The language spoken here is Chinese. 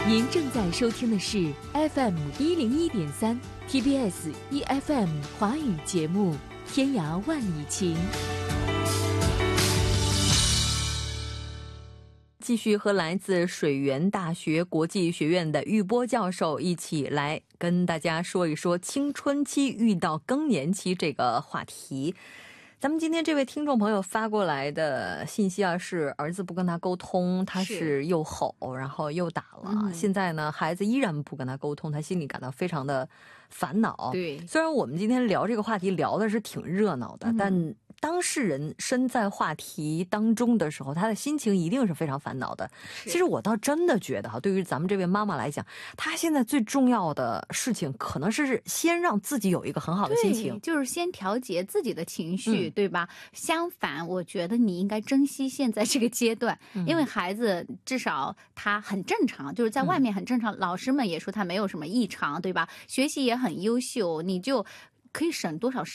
您正在收听的是 FM101.3 TBS EFM 华语节目《天涯万里情》。继续和来自水源大学国际学院的玉波教授一起来跟大家说一说青春期遇到更年期这个话题。咱们今天这位听众朋友发过来的信息啊，是儿子不跟他沟通，他是又吼然后又打了，现在呢孩子依然不跟他沟通，他心里感到非常的烦恼。对，虽然我们今天聊这个话题聊的是挺热闹的，但当事人身在话题当中的时候，他的心情一定是非常烦恼的。其实我倒真的觉得哈，对于咱们这位妈妈来讲，她现在最重要的事情可能是先让自己有一个很好的心情， 就是先调节自己的情绪，对吧？相反，我觉得你应该珍惜现在这个阶段，因为孩子至少他很正常，就是在外面很正常，老师们也说他没有什么异常，对吧？学习也很优秀，你就可以省多少